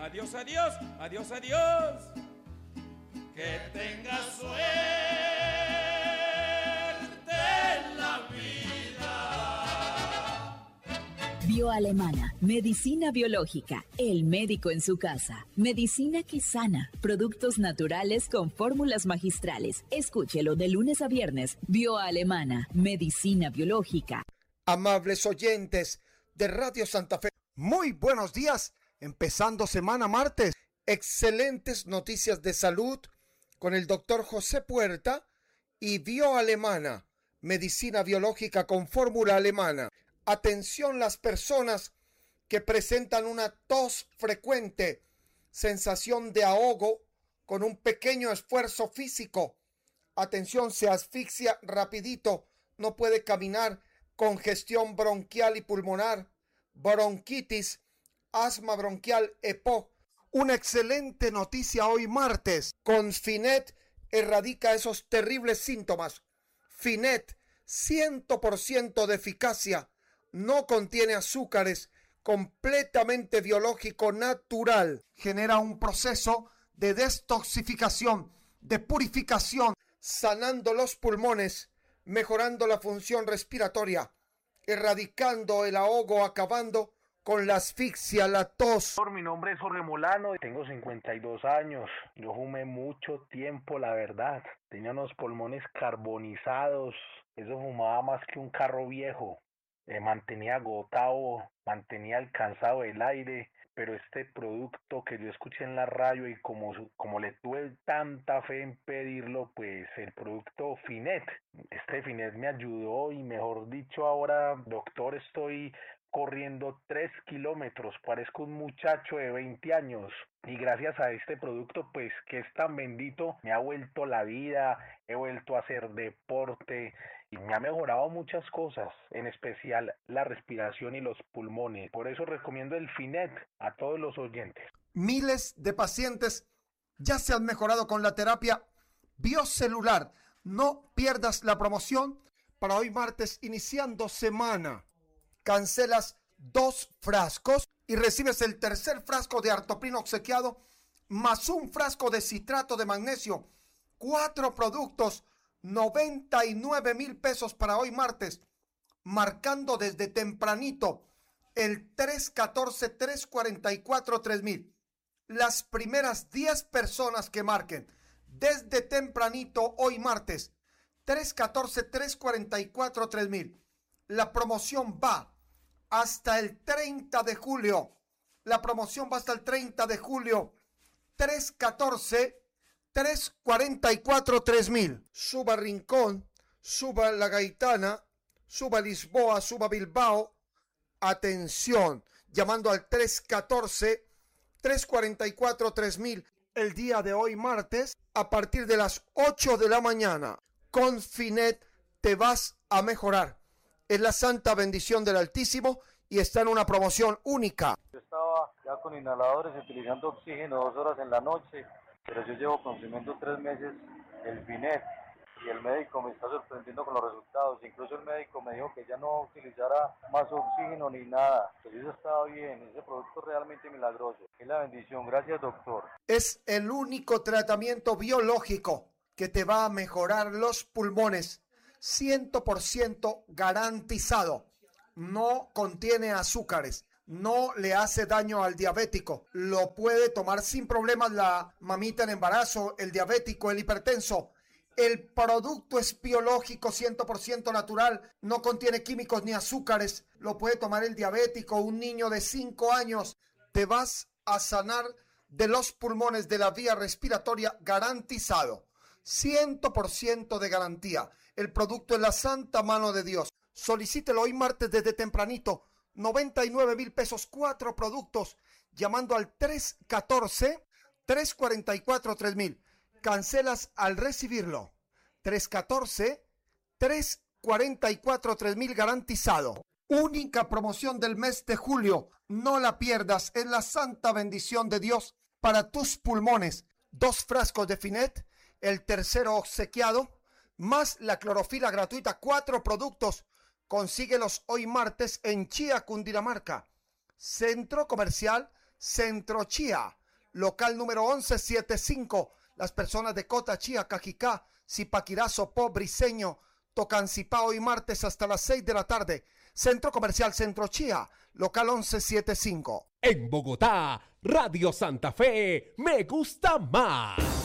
Adiós, adiós, adiós, adiós. Que tengas suerte en la vida. Bioalemana, medicina biológica, el médico en su casa, medicina que sana, productos naturales con fórmulas magistrales. Escúchelo de lunes a viernes. Bioalemana, medicina biológica. Amables oyentes de Radio Santa Fe, muy buenos días, empezando semana martes. Excelentes noticias de salud con el doctor José Puerta y Bioalemana, medicina biológica con fórmula alemana. Atención las personas que presentan una tos frecuente, sensación de ahogo con un pequeño esfuerzo físico. Atención, se asfixia rapidito, no puede caminar, congestión bronquial y pulmonar, bronquitis, asma bronquial, EPOC. Una excelente noticia hoy martes. Con Finet erradica esos terribles síntomas. Finet, 100% de eficacia, no contiene azúcares, completamente biológico, natural. Genera un proceso de detoxificación, de purificación, sanando los pulmones, mejorando la función respiratoria, erradicando el ahogo, acabando con la asfixia, la tos. Mi nombre es Jorge Molano, tengo 52 años. Yo fumé mucho tiempo, la verdad. Tenía unos pulmones carbonizados. Eso fumaba más que un carro viejo. Mantenía agotado, mantenía alcanzado el aire. Pero este producto que yo escuché en la radio y como le tuve tanta fe en pedirlo, pues el producto Finet. Este Finet me ayudó y mejor dicho ahora, doctor, estoy corriendo 3 kilómetros, parezco un muchacho de 20 años y gracias a este producto pues que es tan bendito me ha vuelto la vida, he vuelto a hacer deporte y me ha mejorado muchas cosas, en especial la respiración y los pulmones. Por eso recomiendo el Finet a todos los oyentes. Miles de pacientes ya se han mejorado con la terapia biocelular. No pierdas la promoción para hoy martes iniciando semana. Cancelas 2 frascos y recibes el tercer frasco de Artoprino obsequiado más un frasco de citrato de magnesio. 4 productos, 99,000 pesos para hoy martes, marcando desde tempranito el 314-344-3000. Las primeras 10 personas que marquen desde tempranito hoy martes, 314-344-3000. La promoción va hasta el 30 de julio. La promoción va hasta el 30 de julio. 314-344-3000. Suba Rincón, suba La Gaitana, suba Lisboa, suba Bilbao. Atención, llamando al 314-344-3000. El día de hoy martes, a partir de las 8 de la mañana. Con Finet te vas a mejorar. Es la santa bendición del Altísimo y está en una promoción única. Yo estaba ya con inhaladores utilizando oxígeno 2 horas en la noche, pero yo llevo consumiendo 3 meses el Finet y el médico me está sorprendiendo con los resultados. Incluso el médico me dijo que ya no utilizara más oxígeno ni nada. Pero eso estaba bien, ese producto es realmente milagroso. Es la bendición, gracias doctor. Es el único tratamiento biológico que te va a mejorar los pulmones. 100% garantizado. No contiene azúcares. No le hace daño al diabético. Lo puede tomar sin problemas la mamita en embarazo, el diabético, el hipertenso. El producto es biológico, 100% natural. No contiene químicos ni azúcares. Lo puede tomar el diabético, un niño de 5 años. Te vas a sanar de los pulmones, de la vía respiratoria, garantizado. 100% de garantía. El producto es la santa mano de Dios. Solicítelo hoy martes desde tempranito. 99,000 pesos, 4 productos. Llamando al 314-344-3000. Cancelas al recibirlo. 314-344-3000 garantizado. Única promoción del mes de julio. No la pierdas. Es la santa bendición de Dios para tus pulmones. 2 frascos de Finet. El tercero obsequiado, más la clorofila gratuita, 4 productos. Consíguelos hoy martes en Chía, Cundinamarca. Centro Comercial Centro Chía, local número 1175. Las personas de Cota, Chía, Cajicá, Zipaquirá, Sopó, Briceño, Tocancipá, hoy martes hasta las 6 de la tarde. Centro Comercial Centro Chía, local 1175. En Bogotá, Radio Santa Fe, me gusta más.